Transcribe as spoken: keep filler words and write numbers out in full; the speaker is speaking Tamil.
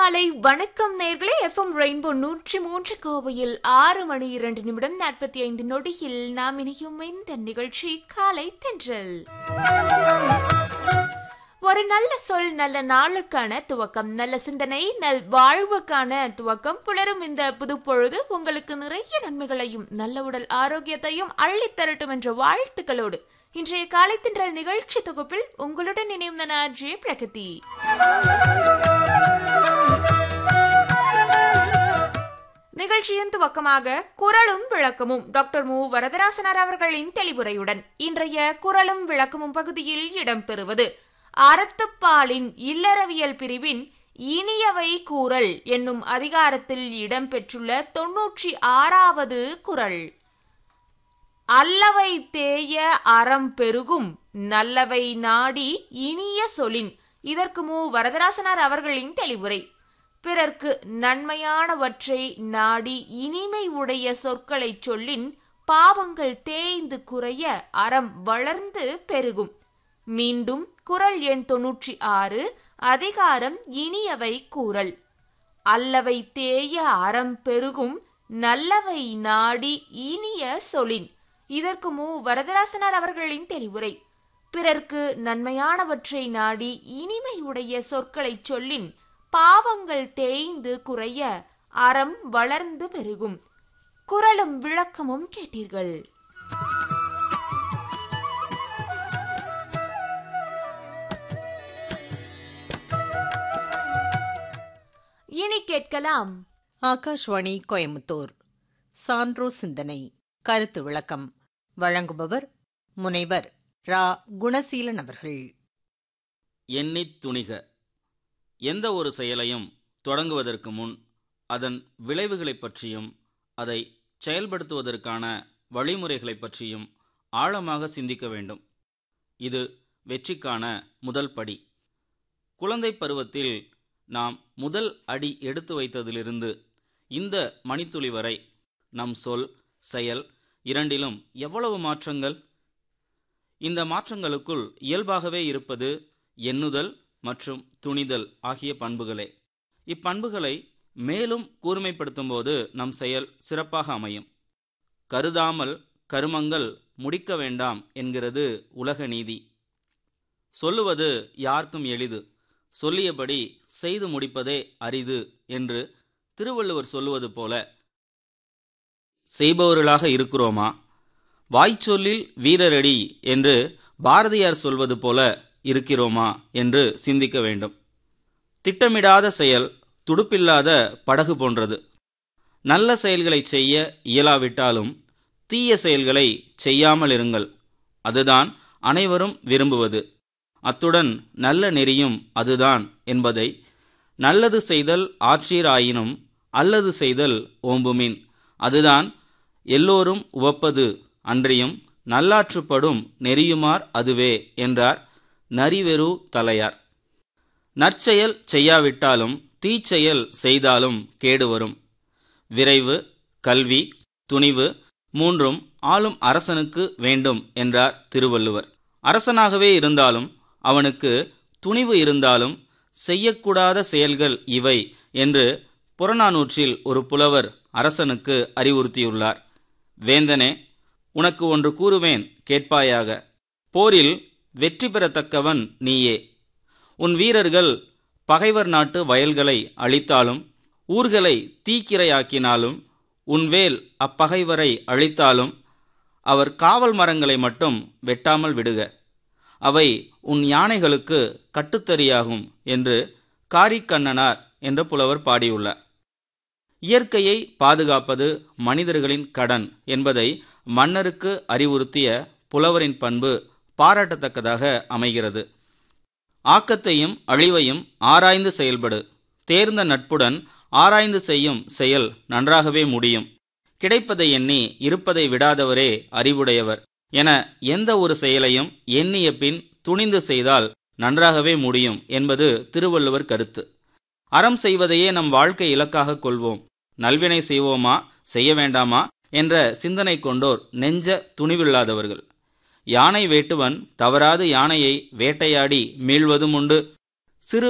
காலை வணக்கம் நேயர்களே. எஃப்எம் ரெயின்போ நூற்றி மூன்று கோவையில் ஆறு மணி இரண்டு நிமிடம் நாற்பத்தி ஐந்து நொடியில் நாம் இணையும் இந்த நிகழ்ச்சி காலை தென்றல். ஒரு நல்ல சொல் நல்ல நாளுக்கான துவக்கம், நல்ல சிந்தனை நல் வாழ்வுக்கான துவக்கம். புலரும் இந்த புது பொழுது உங்களுக்கு நிறைய நன்மைகளையும் நல்ல உடல் ஆரோக்கியத்தையும் அள்ளித்தரட்டும் என்ற வாழ்த்துக்களோடு இன்றைய காலை தென்றல் நிகழ்ச்சி தொகுப்பில் உங்களுடன் இணைந்த நான் ஜே பிரகதி. நிகழ்ச்சியின் துவக்கமாக குரலும் விளக்கமும் டாக்டர் மு வரதராசனார் அவர்களின் தெளிவுரையுடன் இன்றைய குரலும் விளக்கமும் பகுதியில் இடம்பெறுவது அறத்துப்பாலின் இல்லறவியல் பிரிவின் இனியவை கூறல் என்னும் அதிகாரத்தில் இடம்பெற்றுள்ள தொன்னூற்றி ஆறாவது குரல். அல்லவை தேய அறம் பெருகும் நல்லவை நாடி இனிய சொலின். இதற்கு மு வரதராசனார் அவர்களின் தெளிவுரை. பிறர்க்கு நன்மையானவற்றை நாடி இனிமை உடைய சொற்களை சொல்லின் பாவங்கள் தேய்ந்து குறைய அறம் வளர்ந்து பெருகும். மீண்டும் குரல் எண் தொன்னூற்றி ஆறு, அதிகாரம் இனியவை கூறல். அல்லவை தேய அறம் பெருகும் நல்லவை நாடி இனிய சொலின். இதற்கு மு வரதராசனார் அவர்களின் தெளிவுரை. பிறர்க்கு நன்மையானவற்றை நாடி இனிமை உடைய சொற்களை சொல்லின் பாவங்கள் தேய்ந்து குறைய அறம் வளர்ந்து பெருகும். குரலும் விளக்கமும் கேட்டீர்கள். இனி கேட்கலாம் ஆகாஷ்வாணி கோயம்புத்தூர் சான்றோ சிந்தனை கருத்து விளக்கம். வழங்குபவர் முனைவர் ரா குணசீலன் அவர்கள். எண்ணித் துணிக. எந்த ஒரு செயலையும் தொடங்குவதற்கு முன் அதன் விளைவுகளைப் பற்றியும் அதை செயல்படுத்துவதற்கான வழிமுறைகளைப் பற்றியும் ஆழமாக சிந்திக்க வேண்டும். இது வெற்றிக்கான முதல் படி. குழந்தை பருவத்தில் நாம் முதல் அடி எடுத்து வைத்ததிலிருந்து இந்த மணித்துளி வரை நம் சொல் செயல் இரண்டிலும் எவ்வளவு மாற்றங்கள்! இந்த மாற்றங்களுக்குள் இயல்பாகவே இருப்பது எண்ணுதல் மற்றும் துணிதல் ஆகிய பண்புகளே. இப்பண்புகளை மேலும் கூர்மைப்படுத்தும் போது நம் செயல் சிறப்பாக அமையும். கருதாமல் கருமங்கள் முடிக்க வேண்டாம் என்கிறது உலக நீதி. சொல்லுவது யாருக்கும் எளிது, சொல்லியபடி செய்து முடிப்பதே அரிது என்று திருவள்ளுவர் சொல்லுவது போல செய்பவர்களாக இருக்கிறோமா? வாய்ச்சொல்லில் வீரரடி என்று பாரதியார் சொல்வது போல இருக்கிறோமா என்று சிந்திக்க வேண்டும். திட்டமிடாத செயல் துடுப்பில்லாத படகு போன்றது. நல்ல செயல்களை செய்ய இயலாவிட்டாலும் தீய செயல்களை செய்யாமல் இருங்கள். அதுதான் அனைவரும் விரும்புவது. அத்துடன் நல்ல நெறியும் அதுதான் என்பதை நல்லது செய்தல் ஆற்றீர் ஆயினும் அல்லது செய்தல் ஓம்புமின். அதுதான் எல்லோரும் உவப்பது அன்றியும் நல்லாற்றுப்படும் நெறியுமார் அதுவே என்றார் நரிவெரு தலையார். நற்செயல் செய்யாவிட்டாலும் தீச்செயல் செய்தாலும் கேடு வரும். விரைவு, கல்வி, துணிவு மூன்றும் ஆளும் அரசனுக்கு வேண்டும் என்றார் திருவள்ளுவர். அரசனாகவே இருந்தாலும் அவனுக்கு துணிவு இருந்தாலும் செய்யக்கூடாத செயல்கள் இவை என்று புறநானூற்றில் ஒரு புலவர் அரசனுக்கு அறிவுறுத்தியுள்ளார். வேந்தனே, உனக்கு ஒன்று கூறுவேன் கேட்பாயாக. போரில் வெற்றி பெறத்தக்கவன் நீயே. உன் வீரர்கள் பகைவர் நாட்டு வயல்களை அழித்தாலும் ஊர்களை தீக்கிரையாக்கினாலும் உன் வேல் அப்பகைவரை அழித்தாலும் அவர் காவல் மரங்களை மட்டும் வெட்டாமல் விடுக. அவை உன் யானைகளுக்கு கட்டுத்தறியாகும் என்று காரிக்கண்ணனார் என்ற புலவர் பாடியுள்ளார். இயற்கையை பாதுகாப்பது மனிதர்களின் கடன் என்பதை மன்னருக்கு அறிவுறுத்திய புலவரின் பண்பு பாராட்டத்தக்கதாக அமைகிறது. ஆக்கத்தையும் அழிவையும் ஆராய்ந்து செயல்படு. தேர்ந்த நட்புடன் ஆராய்ந்து செய்யும் செயல் நன்றாகவே முடியும். கிடைப்பதை எண்ணி இருப்பதை விடாதவரே அறிவுடையவர் என எந்த ஒரு செயலையும் எண்ணிய பின் துணிந்து செய்தால் நன்றாகவே முடியும் என்பது திருவள்ளுவர் கருத்து. அறம் செய்வதையே நம் வாழ்க்கை இலக்காக கொள்வோம். நல்வினை செய்வோமா செய்ய வேண்டாமா என்ற சிந்தனை கொண்டோர் நெஞ்ச துணிவில்லாதவர்கள். யானை வேட்டுவன் தவறாது யானையை வேட்டையாடி மீள்வதும் உண்டு. சிறு